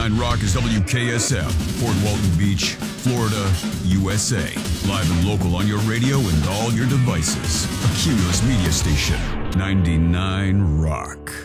99 Rock is WKSM, Fort Walton Beach, Florida, USA. Live and local on your radio and all your devices. A Cumulus Media Station, 99 Rock.